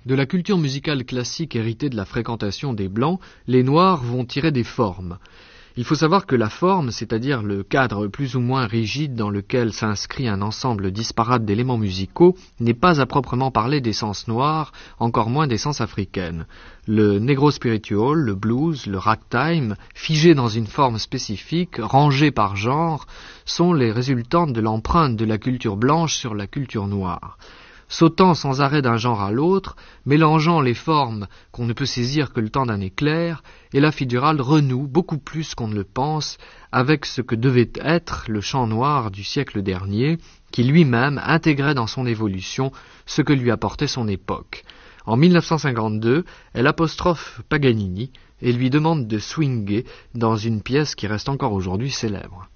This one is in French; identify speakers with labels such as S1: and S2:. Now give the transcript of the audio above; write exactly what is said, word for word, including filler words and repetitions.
S1: De la culture musicale classique héritée de la fréquentation des Blancs, les Noirs vont tirer des formes. Il faut savoir que la forme, c'est-à-dire le cadre plus ou moins rigide dans lequel s'inscrit un ensemble disparate d'éléments musicaux, n'est pas à proprement parler d'essence noire, encore moins d'essence africaine. Le negro spiritual, le blues, le ragtime, figés dans une forme spécifique, rangés par genre, sont les résultantes de l'empreinte de la culture blanche sur la culture noire. Sautant sans arrêt d'un genre à l'autre, mélangeant les formes qu'on ne peut saisir que le temps d'un éclair, Ella Fitzgerald renoue, beaucoup plus qu'on ne le pense, avec ce que devait être le chant noir du siècle dernier, qui lui-même intégrait dans son évolution ce que lui apportait son époque. En mille neuf cent cinquante-deux, elle apostrophe Paganini et lui demande de swinguer dans une pièce qui reste encore aujourd'hui célèbre.